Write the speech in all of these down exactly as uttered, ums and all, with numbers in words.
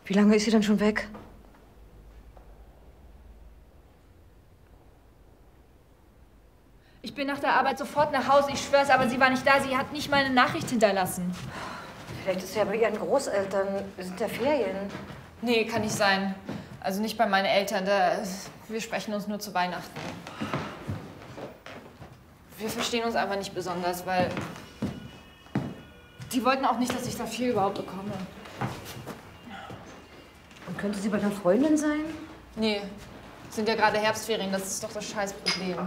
Wie lange ist sie denn schon weg? Ich bin nach der Arbeit sofort nach Hause, ich schwör's, aber sie war nicht da. Sie hat nicht mal eine Nachricht hinterlassen. Vielleicht ist sie ja bei ihren Großeltern. Sind ja Ferien. Nee, kann nicht sein. Also nicht bei meinen Eltern. Da, wir sprechen uns nur zu Weihnachten. Wir verstehen uns einfach nicht besonders, weil die wollten auch nicht, dass ich da viel überhaupt bekomme. Und könnte sie bei einer Freundin sein? Nee, sind ja gerade Herbstferien, das ist doch das Scheißproblem.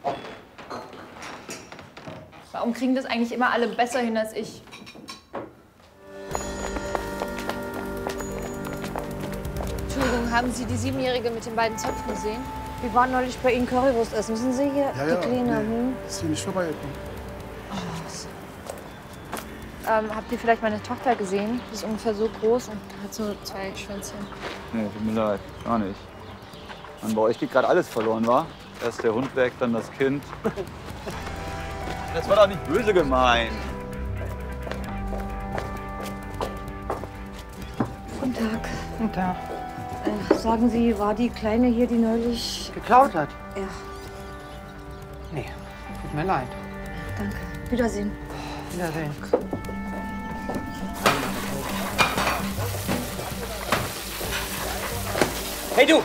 Warum kriegen das eigentlich immer alle besser hin als ich? Entschuldigung, haben Sie die Siebenjährige mit den beiden Zöpfen gesehen? Wir waren neulich bei Ihnen Currywurst essen. Wissen Sie hier? Ja, die ja, Kleine. nee, Hm? ist hier nicht vorbeigekommen. Ähm, habt ihr vielleicht meine Tochter gesehen? Die ist ungefähr so groß und hat so zwei Schwänzchen. Nee, tut mir leid. Gar nicht. Mann, bei euch geht gerade alles verloren, wa? Erst der Hund weg, dann das Kind. Das war doch nicht böse gemeint. Guten Tag. Guten Tag. Äh, sagen Sie, war die Kleine hier, die neulich... Geklaut hat? Ja, Nee, tut mir leid. danke. Wiedersehen. Wiedersehen. Hey du!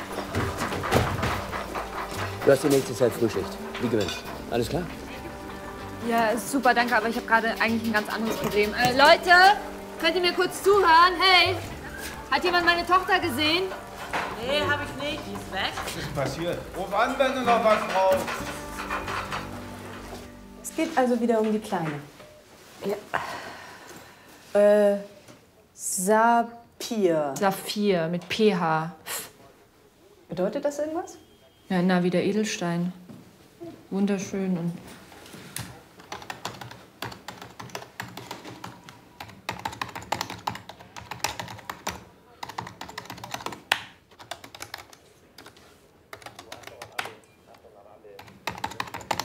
Du hast die nächste Zeit Frühschicht. Wie gewünscht. Alles klar? Ja, ist super, danke, aber ich habe gerade eigentlich ein ganz anderes Problem. Äh, Leute, könnt ihr mir kurz zuhören? Hey, hat jemand meine Tochter gesehen? Nee, hab ich nicht. Die ist weg. Was ist passiert? Ruf an, wenn du noch was brauchst. Es geht also wieder um die Kleine. Ja. Äh, Sapir. Saphir mit P H. Bedeutet das irgendwas? Ja, na, wie der Edelstein. Wunderschön und